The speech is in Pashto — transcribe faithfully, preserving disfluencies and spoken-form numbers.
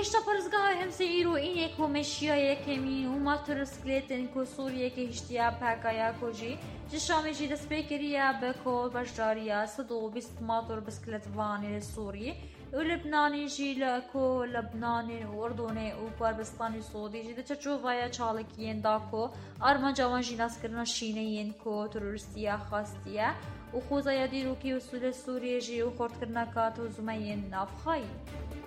هیشتا پرزگاه همسه ایرو اینه که مشیای کمی و ما ترسکلیتن که سوریه که هشتیا پاکایا کجی جشامی جی دست بکریا بکول بشداریا صدو بیست ماتور بسکلت وانی سوری و لبنانی جی لکو لبنانی و اردنی و کاربستانی سعودی جی ده چچو ویا چالکین داکو آرمان جوان جی ناس کرنا شینین کو تروریستیا خاستیا و خوزا یادی روکی و سول سوریه جی و خورد کرنا کات و زمین نافخایی